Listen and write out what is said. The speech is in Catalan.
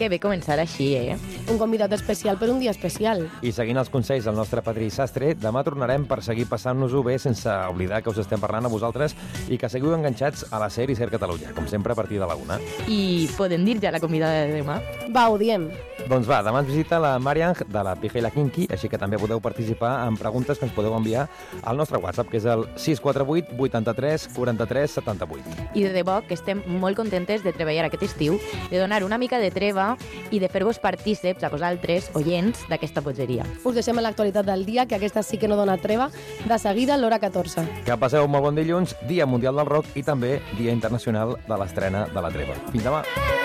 que bé començar així, Un convidat especial per un dia especial. I seguint els consells del nostre padrí Sastre, demà tornarem per seguir passant-nos-ho bé sense oblidar que us estem parlant a vosaltres i que seguiu enganxats a la sèrie Ser Catalunya, com sempre a partir de la 1. I podem dir ja la convidada de demà? Va, ho diem. Doncs va, demà ens visita la Mariang de la Pija i la Kinky, així que també podeu participar en preguntes que ens podeu enviar al nostre WhatsApp, que és el 648 83 43 78. I de debò que estem molt contentes de treballar aquest estiu, de donar una mica de treva i de fer-vos partíceps a vosaltres, oients, d'aquesta bogeria. Us deixem a l'actualitat del dia, que aquesta sí que no dona treva, de seguida a l'hora 14. Que passeu un molt bon dilluns, Dia Mundial del Rock i també Dia Internacional de l'Estrena de la Treva. Fins demà!